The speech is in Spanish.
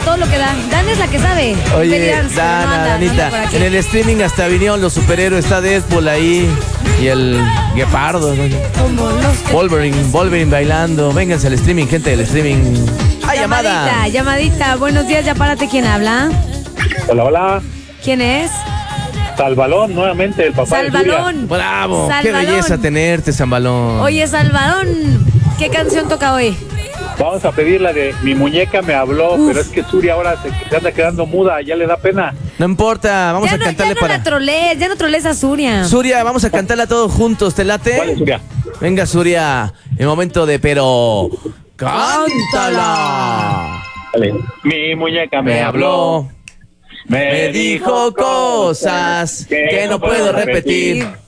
todo lo que da. Dan es la que sabe. Oye, Danita, en el streaming hasta vinieron los superhéroes. Está Deadpool ahí y el Guepardo, ¿no? Como los... Wolverine bailando. Vénganse al streaming, gente del streaming. ¡Ay, llamada! Llamadita. Buenos días, ya párate. ¿Quién habla? Hola, hola. ¿Quién es? Salvalón, nuevamente, el papá de Salvalón. ¡Bravo! ¡Qué Salvalón. belleza tenerte, Salvalón! Oye, Salvadón, ¿qué canción toca hoy? Vamos a pedir la de Mi muñeca me habló, pero es que Suri ahora se anda quedando muda, ya le da pena. No importa, vamos a cantarle ya no para... la trolees, ya no trolees a Suria. Suria, vamos a cantarla todos juntos, ¿te late? ¿Cuál es, Suria? Venga, Suria, el momento de pero... ¡Cántala! Vale. Mi muñeca me habló, Me dijo cosas que no puedo repetir.